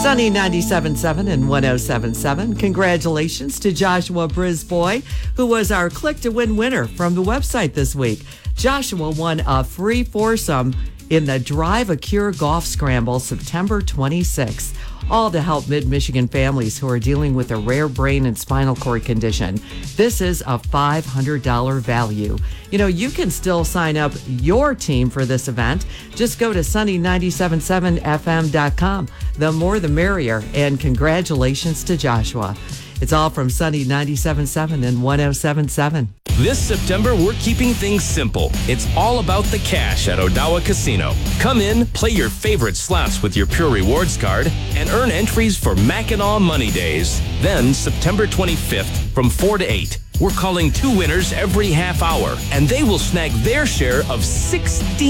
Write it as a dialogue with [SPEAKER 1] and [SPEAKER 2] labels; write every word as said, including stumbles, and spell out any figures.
[SPEAKER 1] Sunny ninety-seven point seven and one oh seven point seven. Congratulations to Joshua Brisboy, who was our Click to Win winner from the website this week. Joshua won a free foursome in the Drive a Cure Golf Scramble September twenty-sixth. All to help Mid-Michigan families who are dealing with a rare brain and spinal cord condition. This is a five hundred dollars value. You know, you can still sign up your team for this event. Just go to sunny nine seven seven f m dot com. The more the merrier, and congratulations to Joshua. It's all from Sunny ninety-seven point seven and one oh seven point seven.
[SPEAKER 2] This September, we're keeping things simple. It's all about the cash at Odawa Casino. Come in, play your favorite slots with your Pure Rewards card, and earn entries for Mackinac Money Days. Then, September twenty-fifth, from four to eight, we're calling two winners every half hour, and they will snag their share of sixteen